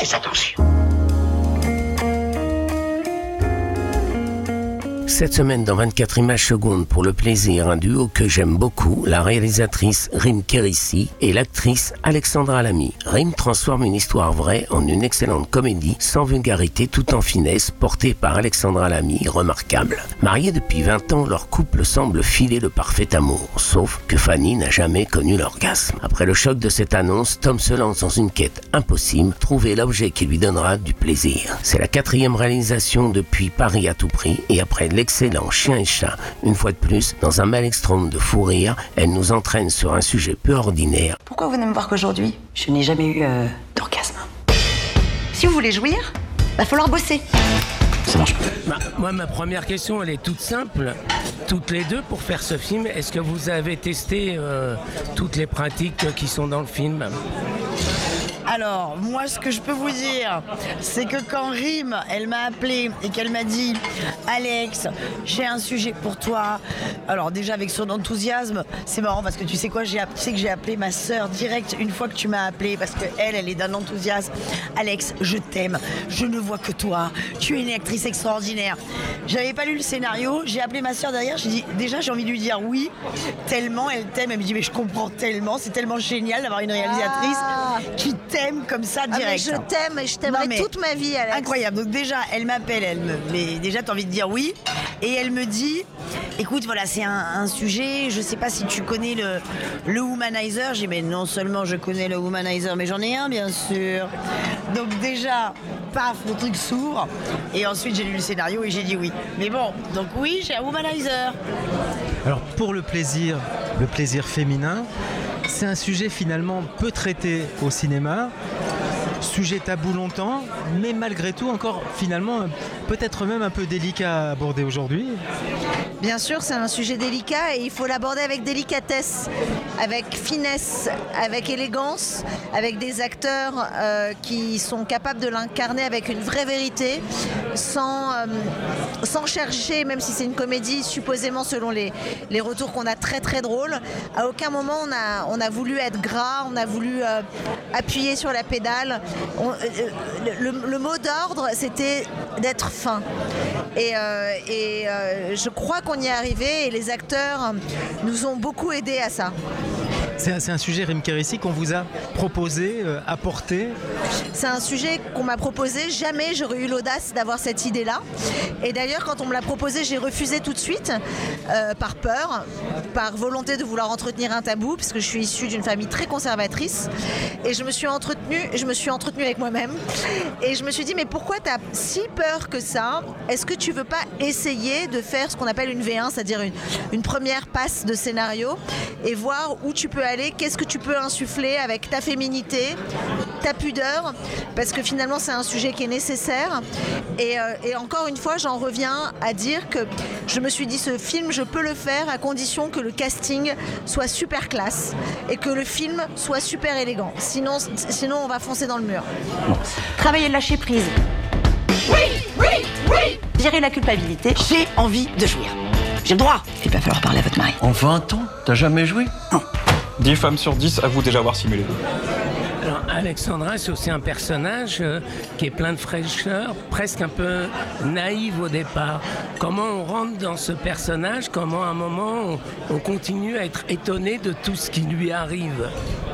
très attention. Cette semaine, dans 24 images secondes pour le plaisir, un duo que j'aime beaucoup, la réalisatrice Rim Kérissi et l'actrice Alexandra Lamy. Rim transforme une histoire vraie en une excellente comédie, sans vulgarité, tout en finesse, portée par Alexandra Lamy, remarquable. Mariés depuis 20 ans, leur couple semble filer le parfait amour, sauf que Fanny n'a jamais connu l'orgasme. Après le choc de cette annonce, Tom se lance dans une quête impossible, trouver l'objet qui lui donnera du plaisir. C'est la 4e réalisation depuis Paris à tout prix, et après l'excellent Chien et Chat, une fois de plus, dans un maelstrom de fou rire, elle nous entraîne sur un sujet peu ordinaire. Pourquoi vous venez me voir qu'aujourd'hui? Je n'ai jamais eu d'orgasme. Si vous voulez jouir, va falloir bosser. Ça marche pas. Moi, ma première question, elle est toute simple. Toutes les deux, pour faire ce film, est-ce que vous avez testé toutes les pratiques qui sont dans le film ? Alors, moi, ce que je peux vous dire, c'est que quand Rim, elle m'a appelé et qu'elle m'a dit « Alex, j'ai un sujet pour toi », alors déjà avec son enthousiasme, c'est marrant parce que tu sais quoi, tu sais que j'ai appelé ma sœur direct une fois que tu m'as appelé parce qu'elle est d'un enthousiasme. « Alex, je t'aime, je ne vois que toi, tu es une actrice extraordinaire ». J'avais pas lu le scénario, j'ai appelé ma sœur derrière, j'ai dit déjà j'ai envie de lui dire oui, tellement elle t'aime. Elle me dit mais je comprends tellement, c'est tellement génial d'avoir une réalisatrice qui t'aime comme ça direct. Mais je t'aime et je t'aimerai toute ma vie, Alex. Incroyable. Donc déjà, elle m'appelle, mais déjà t'as envie de dire oui. Et elle me dit, écoute, voilà, c'est un sujet, je sais pas si tu connais le Womanizer. J'ai dit, mais non seulement je connais le Womanizer, mais j'en ai un, bien sûr. Donc déjà, paf, le truc s'ouvre. Et ensuite, j'ai lu le scénario et j'ai dit oui. Mais bon, donc oui, j'ai un Womanizer. Alors, pour le plaisir féminin, c'est un sujet finalement peu traité au cinéma. Sujet tabou longtemps, mais malgré tout encore finalement peut-être même un peu délicat à aborder aujourd'hui. Bien sûr, c'est un sujet délicat et il faut l'aborder avec délicatesse, avec finesse, avec élégance, avec des acteurs qui sont capables de l'incarner avec une vraie vérité, sans chercher, même si c'est une comédie supposément selon les retours qu'on a très très drôles. À aucun moment on a voulu être gras, on a voulu appuyer sur la pédale. Le mot d'ordre, c'était d'être fin. Et je crois qu'on y est arrivé et les acteurs nous ont beaucoup aidés à ça. C'est un sujet, Rim Kérissi, qu'on vous a proposé, apporté. C'est un sujet qu'on m'a proposé. Jamais j'aurais eu l'audace d'avoir cette idée-là. Et d'ailleurs, quand on me l'a proposé, j'ai refusé tout de suite, par peur, par volonté de vouloir entretenir un tabou, parce que je suis issue d'une famille très conservatrice. Et je me suis entretenue avec moi-même. Et je me suis dit, mais pourquoi tu as si peur que ça? Est-ce que tu veux pas essayer de faire ce qu'on appelle une V1, c'est-à-dire une première passe de scénario, et voir où tu peux aller, qu'est-ce que tu peux insuffler avec ta féminité, ta pudeur, parce que finalement c'est un sujet qui est nécessaire. Et encore une fois, j'en reviens à dire que je me suis dit, ce film, je peux le faire à condition que le casting soit super classe et que le film soit super élégant. Sinon on va foncer dans le mur. Travailler le lâcher prise. Oui. Gérer la culpabilité. J'ai envie de jouir. J'ai le droit. Il va falloir parler à votre mari. En 20 ans, t'as jamais joué? Non. 10 femmes sur 10 avouent déjà avoir simulé. Alors, Alexandra, c'est aussi un personnage qui est plein de fraîcheur, presque un peu naïf au départ. Comment on rentre dans ce personnage? Comment à un moment on continue à être étonné de tout ce qui lui arrive?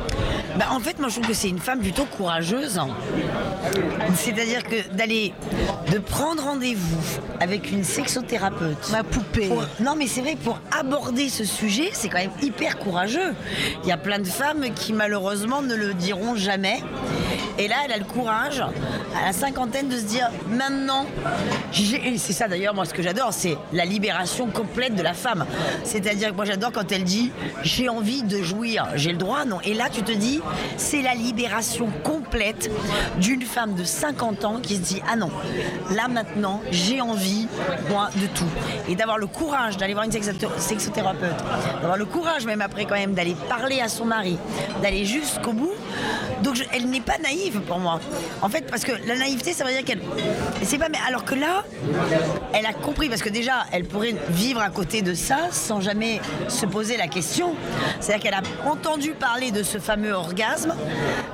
En fait, moi, je trouve que c'est une femme plutôt courageuse. C'est-à-dire que de prendre rendez-vous avec une sexothérapeute. Ma poupée. Non, mais c'est vrai, pour aborder ce sujet, c'est quand même hyper courageux. Il y a plein de femmes qui, malheureusement, ne le diront jamais. Et là, elle a le courage, à la cinquantaine, de se dire, maintenant, et c'est ça d'ailleurs, moi, ce que j'adore, c'est la libération complète de la femme. C'est-à-dire que moi, j'adore quand elle dit, j'ai envie de jouir, j'ai le droit, non. Et là, tu te dis, c'est la libération complète d'une femme de 50 ans qui se dit, ah non, là, maintenant, j'ai envie, moi, de tout. Et d'avoir le courage d'aller voir une sexothérapeute, d'avoir le courage, même après, quand même, d'aller parler à son mari, d'aller jusqu'au bout. Donc, elle n'est pas naïve pour moi. En fait, parce que la naïveté, ça veut dire qu'elle... C'est pas... Alors que là, elle a compris, parce que déjà, elle pourrait vivre à côté de ça sans jamais se poser la question. C'est-à-dire qu'elle a entendu parler de ce fameux orgasme.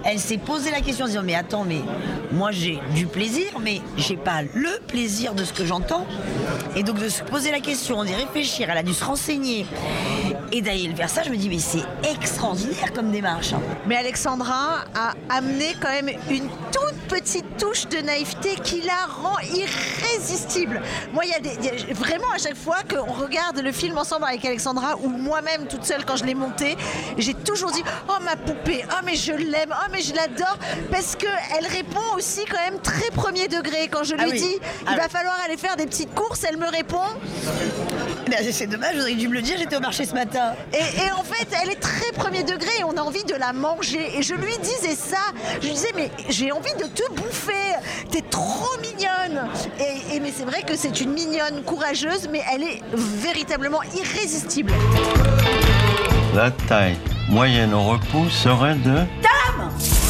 elle s'est posé la question en disant mais attends, mais moi j'ai du plaisir, mais j'ai pas le plaisir de ce que j'entends. Et donc de se poser la question, d'y réfléchir, elle a dû se renseigner et d'aller vers ça, je me dis mais c'est extraordinaire comme démarche. Mais Alexandra a amené quand même une toute petite touche de naïveté qui la rend irrésistible. Moi, il y a vraiment à chaque fois qu'on regarde le film ensemble avec Alexandra ou moi-même toute seule quand je l'ai monté, j'ai toujours dit oh ma poupée, oh mais je l'aime, oh mais je l'adore, parce qu'elle répond aussi quand même très premier degré. Quand je lui dis il va falloir aller faire des petites courses, elle me répond c'est dommage, vous auriez dû me le dire, j'étais au marché ce matin. Et en fait, elle est très premier degré et on a envie de la manger. Et je lui disais ça. Je lui disais, mais j'ai envie de te bouffer. T'es trop mignonne. Mais c'est vrai que c'est une mignonne courageuse, mais elle est véritablement irrésistible. La taille moyenne au repos serait de... Dame !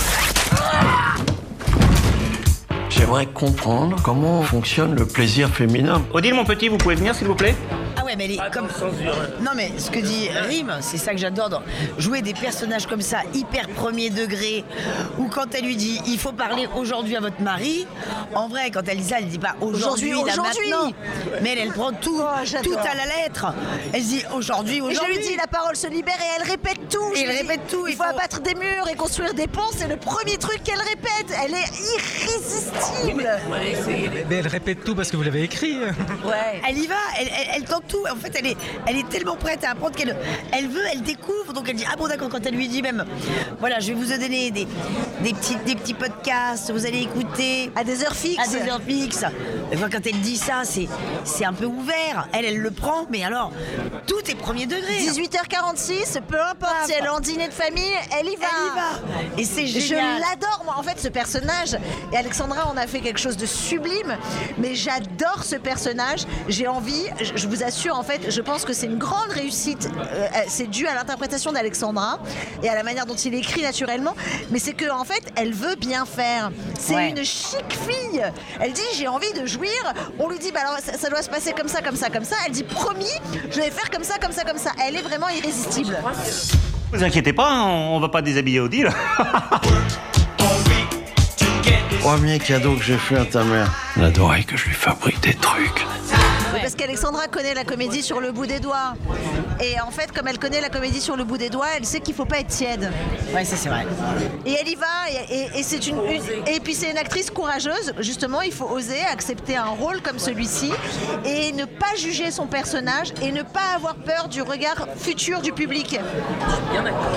J'aimerais comprendre comment fonctionne le plaisir féminin. Odile, mon petit, vous pouvez venir, s'il vous plaît ? Ah ouais, mais elle est comme... Non, mais ce que dit Rim, c'est ça que j'adore, jouer des personnages comme ça, hyper premier degré, ou quand elle lui dit, il faut parler aujourd'hui à votre mari, en vrai, quand elle dit ça, elle dit pas aujourd'hui, là, maintenant. Mais elle prend tout à la lettre. Elle dit aujourd'hui. Et je lui dis, la parole se libère et elle répète tout. Il faut abattre des murs et construire des ponts, c'est le premier truc qu'elle répète. Elle est irrésistible. Mais elle répète tout parce que vous l'avez écrit. Ouais. Elle y va, elle tente tout. En fait, elle est tellement prête à apprendre elle découvre. Donc elle dit ah bon d'accord, quand elle lui dit même voilà, je vais vous donner des petits podcasts, vous allez écouter à des heures fixes. Et quand elle dit ça, c'est un peu ouvert. Elle le prend, mais alors tout est premier degré. 18h46, peu importe si elle est en dîner de famille, elle y va. Et c'est génial. Je l'adore moi en fait ce personnage. Et Alexandra en a fait quelque chose de sublime, mais j'adore ce personnage. J'ai envie, je vous assure en fait, je pense que c'est une grande réussite. C'est dû à l'interprétation d'Alexandra et à la manière dont il écrit naturellement, mais c'est que en fait elle veut bien faire. C'est une chic fille. Elle dit j'ai envie de jouir. On lui dit bah alors ça doit se passer comme ça. Elle dit promis, je vais faire comme ça. Elle est vraiment irrésistible. Vous inquiétez pas, on va pas déshabiller Odile. Premier cadeau que j'ai fait à ta mère. Elle adorait que je lui fabrique des trucs. Parce qu'Alexandra connaît la comédie sur le bout des doigts. Et en fait, comme elle connaît la comédie sur le bout des doigts, elle sait qu'il faut pas être tiède. Ouais, ça c'est vrai. Et elle y va. Et puis c'est une actrice courageuse. Justement, il faut oser accepter un rôle comme celui-ci et ne pas juger son personnage et ne pas avoir peur du regard futur du public. Bien d'accord.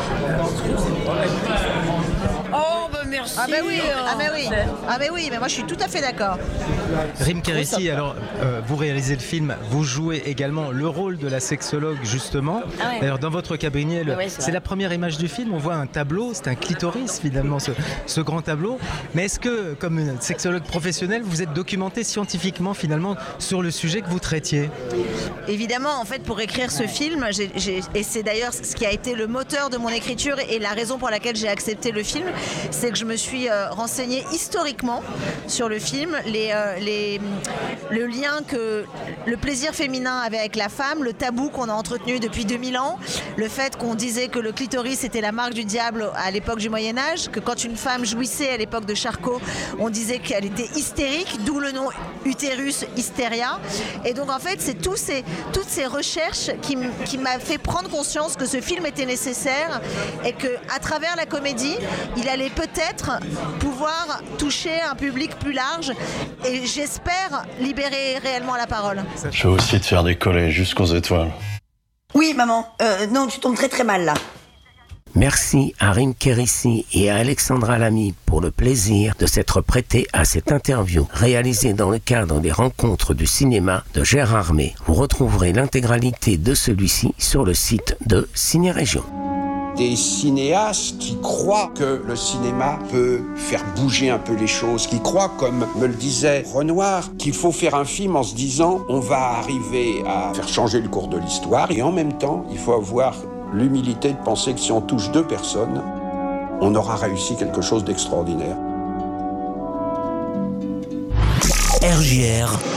Oh bah merci. Ah mais oui, mais moi je suis tout à fait d'accord. Rim Kérissi, alors vous réalisez le film, vous jouez également le rôle de la sexologue justement. Ah ouais. D'ailleurs dans votre cabinet, c'est la première image du film, on voit un tableau, c'est un clitoris finalement ce grand tableau. Mais est-ce que comme une sexologue professionnelle, vous êtes documenté scientifiquement finalement sur le sujet que vous traitiez ? Évidemment, en fait, pour écrire ce film, et c'est d'ailleurs ce qui a été le moteur de mon écriture et la raison pour laquelle j'ai accepté le film, c'est que je me suis renseignée historiquement sur le film, le lien que le plaisir féminin avait avec la femme, le tabou qu'on a entretenu depuis 2000 ans, le fait qu'on disait que le clitoris était la marque du diable à l'époque du Moyen-Âge, que quand une femme jouissait à l'époque de Charcot, on disait qu'elle était hystérique, d'où le nom utérus hystéria. Et donc en fait, c'est toutes ces recherches qui m'a fait prendre conscience que ce film était nécessaire et qu'à travers la comédie, il allait peut-être pouvoir toucher un public plus large et j'espère libérer réellement la parole. Je vais aussi te faire décoller jusqu'aux étoiles. Oui, maman. Non, tu tombes très très mal là. Merci à Rim Kérissi et à Alexandra Lamy pour le plaisir de s'être prêtés à cette interview réalisée dans le cadre des rencontres du cinéma de Gérard May. Vous retrouverez l'intégralité de celui-ci sur le site de Ciné Région. Des cinéastes qui croient que le cinéma peut faire bouger un peu les choses, qui croient, comme me le disait Renoir, qu'il faut faire un film en se disant on va arriver à faire changer le cours de l'histoire et en même temps, il faut avoir l'humilité de penser que si on touche 2 personnes, on aura réussi quelque chose d'extraordinaire. RJR